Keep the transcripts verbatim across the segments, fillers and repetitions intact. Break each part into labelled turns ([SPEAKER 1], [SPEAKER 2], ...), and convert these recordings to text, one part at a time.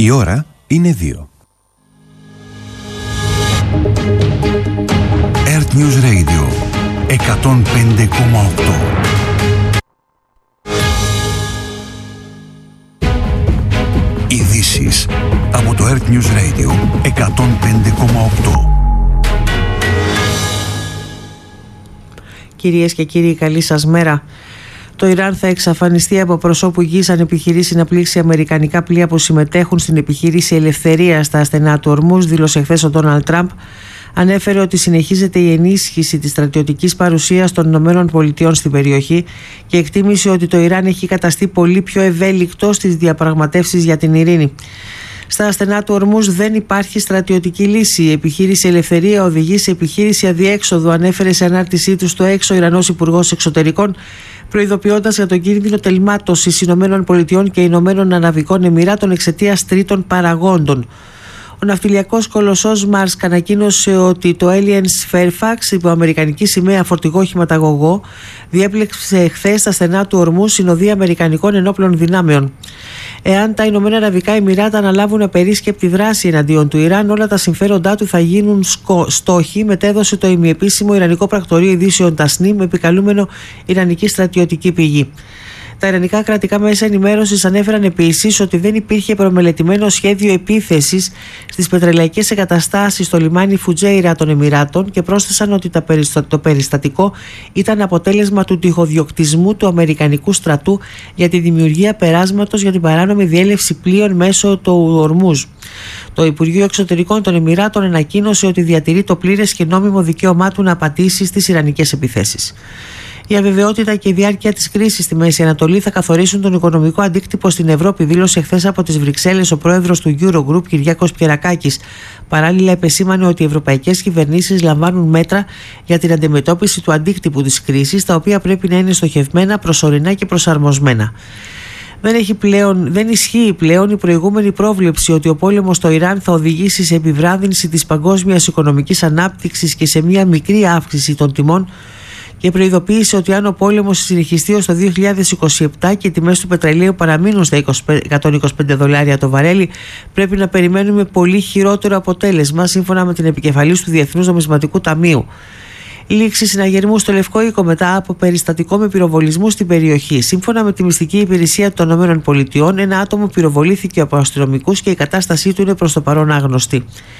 [SPEAKER 1] Η ώρα είναι δύο. Earth News Radio εκατόν πέντε κόμμα οκτώ. Ειδήσεις από το Earth News Radio εκατόν πέντε κόμμα οκτώ.
[SPEAKER 2] Κυρίες και κύριοι, καλή σας μέρα. Το Ιράν θα εξαφανιστεί από προσώπου γης αν επιχειρήσει να πλήξει αμερικανικά πλοία που συμμετέχουν στην επιχείρηση Ελευθερία στα στενά του Ορμούζ, δήλωσε χθες ο Ντόναλντ Τραμπ. Ανέφερε ότι συνεχίζεται η ενίσχυση της στρατιωτικής παρουσίας των Ηνωμένων Πολιτειών στην περιοχή και εκτίμησε ότι το Ιράν έχει καταστεί πολύ πιο ευέλικτο στις διαπραγματεύσεις για την ειρήνη. Στα στενά του Ορμούζ δεν υπάρχει στρατιωτική λύση. Η επιχείρηση Ελευθερία οδηγεί σε επιχείρηση αδιέξοδου, ανέφερε σε ανάρτησή του στο έξω ο Ιρανός Υπουργός Εξωτερικών, προειδοποιώντας για τον κίνδυνο τελμάτωσης Ηνωμένων Πολιτειών και Ηνωμένων Αραβικών Εμιράτων εξαιτίας τρίτων παραγόντων. Ο ναυτιλιακός κολοσσός Μάρσκ ανακοίνωσε ότι το Alliance Fairfax, υπό αμερικανική σημαία φορτηγό οχηματαγωγό, διέπλεξε χθες στα στενά του Ορμού συνοδεία αμερικανικών ενόπλων δυνάμεων. Εάν τα Ηνωμένα Αραβικά Εμιράτα αναλάβουν απερίσκεπτη δράση εναντίον του Ιράν, όλα τα συμφέροντά του θα γίνουν στόχοι, μετέδωσε το ημιεπίσημο Ιρανικό Πρακτορείο Ειδήσεων Τασνίμ, επικαλούμενο Ιρανική στρατιωτική πηγή. Τα ιρανικά κρατικά μέσα ενημέρωσης ανέφεραν επίσης ότι δεν υπήρχε προμελετημένο σχέδιο επίθεσης στις πετρελαϊκές εγκαταστάσεις στο λιμάνι Φουτζέιρα των Εμιράτων και πρόσθεσαν ότι το περιστατικό ήταν αποτέλεσμα του τυχοδιοκτισμού του Αμερικανικού στρατού για τη δημιουργία περάσματος για την παράνομη διέλευση πλοίων μέσω του Ορμούζ. Το Υπουργείο Εξωτερικών των Εμιράτων ανακοίνωσε ότι διατηρεί το πλήρες και νόμιμο δικαίωμά του να απαντήσει στις ιρανικές επιθέσεις. Η αβεβαιότητα και η διάρκεια της κρίσης στη Μέση Ανατολή θα καθορίσουν τον οικονομικό αντίκτυπο στην Ευρώπη, δήλωσε χθες από τις Βρυξέλλες ο πρόεδρος του Eurogroup, Κυριάκος Πιερακάκης. Παράλληλα, επεσήμανε ότι οι ευρωπαϊκές κυβερνήσεις λαμβάνουν μέτρα για την αντιμετώπιση του αντίκτυπου της κρίσης, τα οποία πρέπει να είναι στοχευμένα, προσωρινά και προσαρμοσμένα. Δεν, έχει πλέον, δεν ισχύει πλέον η προηγούμενη πρόβλεψη ότι ο πόλεμος στο Ιράν θα οδηγήσει σε επιβράδυνση της παγκόσμιας οικονομικής ανάπτυξης και σε μια μικρή αύξηση των τιμών, και προειδοποίησε ότι αν ο πόλεμος συνεχιστεί ως το δύο χιλιάδες είκοσι επτά και οι τιμές του πετρελαίου παραμείνουν στα εκατόν είκοσι πέντε δολάρια το βαρέλι, πρέπει να περιμένουμε πολύ χειρότερο αποτέλεσμα, σύμφωνα με την επικεφαλής του Διεθνούς Νομισματικού Ταμείου. Λήξη συναγερμού στο Λευκό Οίκο μετά από περιστατικό με πυροβολισμού στην περιοχή. Σύμφωνα με τη μυστική υπηρεσία των ΗΠΑ, ένα άτομο πυροβολήθηκε από αστυνομικούς και η κατάστασή του είναι προς το παρόν άγνωστη.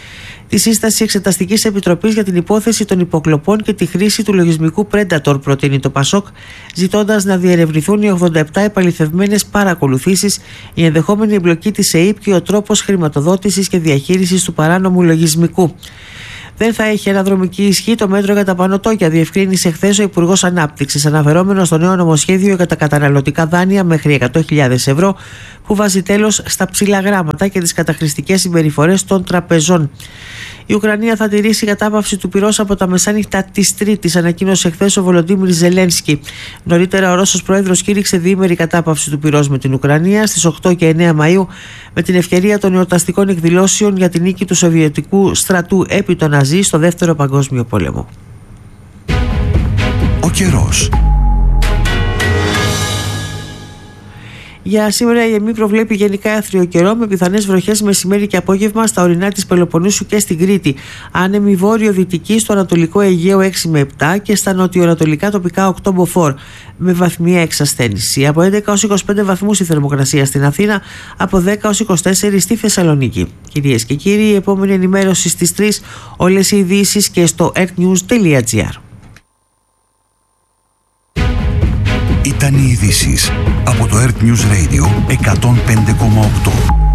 [SPEAKER 2] Τη σύσταση Εξεταστικής Επιτροπής για την υπόθεση των υποκλοπών και τη χρήση του λογισμικού Predator προτείνει το Πασόκ, ζητώντας να διερευνηθούν οι ογδόντα επτά επαληθευμένες παρακολουθήσεις, η ενδεχόμενη εμπλοκή της ΕΥΠ και ο τρόπος χρηματοδότησης και διαχείρισης του παράνομου λογισμικού. Δεν θα έχει αναδρομική ισχύ το μέτρο για τα πανωτόκια, διευκρίνησε χθες ο Υπουργός Ανάπτυξης, αναφερόμενος στο νέο νομοσχέδιο για τα καταναλωτικά δάνεια μέχρι εκατό χιλιάδες ευρώ, που βάζει τέλος στα ψηλά γράμματα και τις καταχρηστικές συμπεριφορές των τραπεζών. Η Ουκρανία θα τηρήσει κατάπαυση του πυρός από τα μεσάνυχτα της Τρίτης, ανακοίνωσε χθες ο Βολοντίμιρ Ζελένσκι. Νωρίτερα, ο Ρώσος πρόεδρος κήρυξε διήμερη κατάπαυση του πυρός με την Ουκρανία στις οκτώ και εννέα Μαΐου, με την ευκαιρία των εορταστικών εκδηλώσεων για την νίκη του Σοβιετικού στρατού επί των Ναζί στο Δεύτερο Παγκόσμιο Πόλεμο.
[SPEAKER 1] Ο καιρός.
[SPEAKER 2] Για σήμερα η ΕΜΗ προβλέπει γενικά άθριο καιρό με πιθανές βροχές μεσημέρι και απόγευμα στα ορεινά της Πελοποννήσου και στην Κρήτη. Άνεμη βόρειο-δυτική στο Ανατολικό Αιγαίο έξι με επτά και στα νοτιοανατολικά τοπικά οκτώ μποφόρ με βαθμία εξασθένηση. Από έντεκα έως είκοσι πέντε βαθμούς η θερμοκρασία στην Αθήνα, από δέκα έως είκοσι τέσσερα στη Θεσσαλονίκη. Κυρίες και κύριοι, η επόμενη ενημέρωση στις τρεις, όλες οι ειδήσεις και στο earthnews τελεία gr.
[SPEAKER 1] Ήταν οι ειδήσεις από το Earth News Radio εκατόν πέντε κόμμα οκτώ.